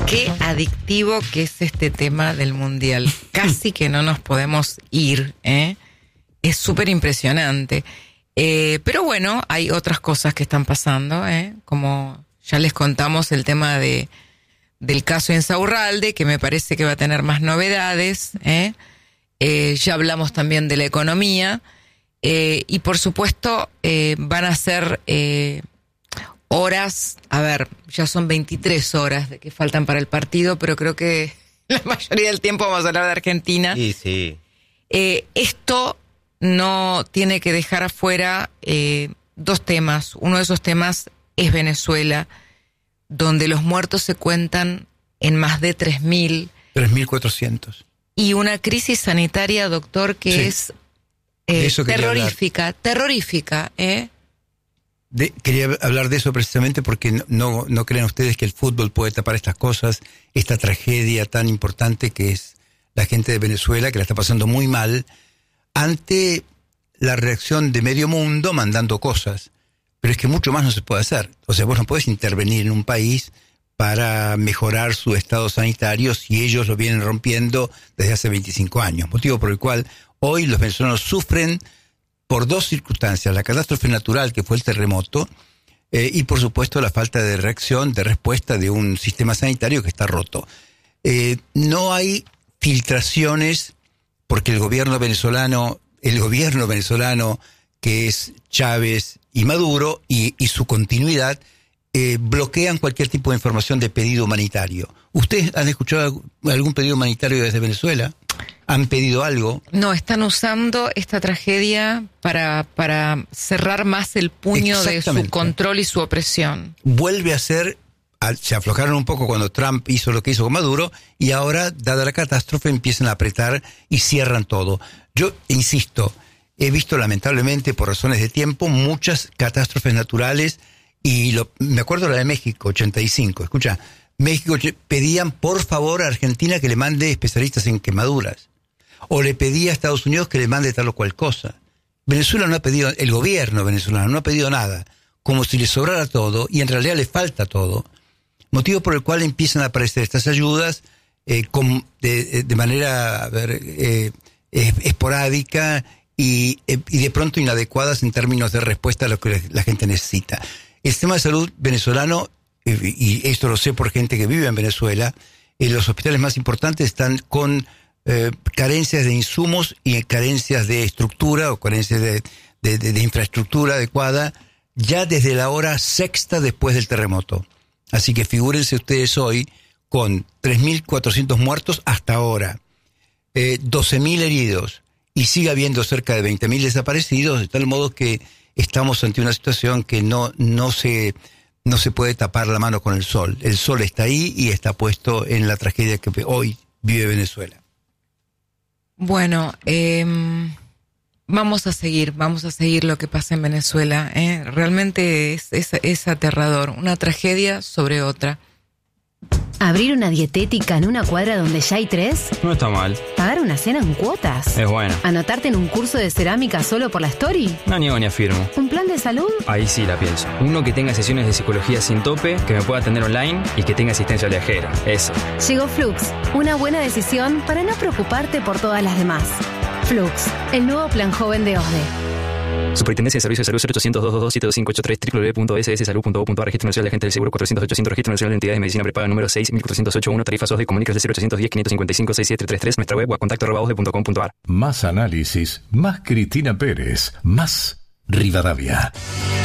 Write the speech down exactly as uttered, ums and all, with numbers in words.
Qué adictivo que es este tema del mundial. Casi que no nos podemos ir, ¿eh? Es súper impresionante. Eh, pero bueno, hay otras cosas que están pasando, ¿eh? Como ya les contamos el tema de del caso Insaurralde, que me parece que va a tener más novedades, ¿eh? Eh, ya hablamos también de la economía. Eh, y por supuesto, eh, van a ser eh, horas, a ver, ya son veintitrés horas de que faltan para el partido, pero creo que la mayoría del tiempo vamos a hablar de Argentina. Sí, sí. Eh, esto no tiene que dejar afuera eh, dos temas. Uno de esos temas es Venezuela, donde los muertos se cuentan en más de tres mil. tres mil cuatrocientos. Y una crisis sanitaria, doctor, que sí. es eh, Eso terrorífica, terrorífica, ¿eh? De, quería hablar de eso precisamente porque no, no, no crean ustedes que el fútbol puede tapar estas cosas, esta tragedia tan importante que es la gente de Venezuela, que la está pasando muy mal, ante la reacción de medio mundo mandando cosas. Pero es que mucho más no se puede hacer. O sea, vos no podés intervenir en un país para mejorar su estado sanitario si ellos lo vienen rompiendo desde hace veinticinco años. Motivo por el cual hoy los venezolanos sufren por dos circunstancias: la catástrofe natural, que fue el terremoto, eh, y por supuesto la falta de reacción, de respuesta de un sistema sanitario que está roto. Eh, no hay filtraciones porque el gobierno venezolano, el gobierno venezolano que es Chávez y Maduro y, y su continuidad, eh, bloquean cualquier tipo de información de pedido humanitario. ¿Ustedes han escuchado algún pedido humanitario desde Venezuela? ¿Han pedido algo? No, están usando esta tragedia para, para cerrar más el puño de su control y su opresión. Vuelve a ser, se aflojaron un poco cuando Trump hizo lo que hizo con Maduro, y ahora, dada la catástrofe, empiezan a apretar y cierran todo. Yo insisto, he visto lamentablemente, por razones de tiempo, muchas catástrofes naturales, y lo, me acuerdo la de México, ochenta y cinco. Escucha, México pedían por favor a Argentina que le mande especialistas en quemaduras, o le pedía a Estados Unidos que le mande tal o cual cosa. Venezuela no ha pedido, el gobierno venezolano no ha pedido nada, como si le sobrara todo, y en realidad le falta todo. Motivo por el cual empiezan a aparecer estas ayudas eh, con, de, de manera a ver, eh, esporádica y, y de pronto inadecuadas en términos de respuesta a lo que la gente necesita. El sistema de salud venezolano, y esto lo sé por gente que vive en Venezuela, en los hospitales más importantes están con eh, carencias de insumos y carencias de estructura o carencias de, de, de, de infraestructura adecuada ya desde la hora sexta después del terremoto. Así que figúrense ustedes hoy con tres mil cuatrocientos muertos hasta ahora, eh, doce mil heridos y sigue habiendo cerca de veinte mil desaparecidos, de tal modo que estamos ante una situación que no, no se... no se puede tapar la mano con el sol. El sol está ahí y está puesto en la tragedia que hoy vive Venezuela. Bueno, eh, vamos a seguir, vamos a seguir lo que pasa en Venezuela. ¿eh? Realmente es, es, es aterrador, una tragedia sobre otra. ¿Abrir una dietética en una cuadra donde ya hay tres? No está mal. ¿Pagar una cena en cuotas? Es bueno. ¿Anotarte en un curso de cerámica solo por la story? No niego ni afirmo. ¿Un plan de salud? Ahí sí la pienso. Uno que tenga sesiones de psicología sin tope, que me pueda atender online y que tenga asistencia viajera. Eso. Llegó Flux, una buena decisión para no preocuparte por todas las demás. Flux, el nuevo plan joven de O S D E. Superintendencia de Servicios de Salud cero ochocientos, doscientos veintidós, siete dos cinco ocho tres, doble u doble u doble u punto ese ese salud punto gov punto a r, Registro Nacional de Agentes del Seguro cuatrocientos ochocientos, Registro Nacional de Entidades de Medicina Prepaga número seis mil cuatrocientos ochenta y uno, tarifas O S D E, comunicas de cero ochocientos diez, quinientos cincuenta y cinco, sesenta y siete treinta y tres, nuestra web o a contacto arroba osde punto com punto a r. Más análisis, más Cristina Pérez, más Rivadavia.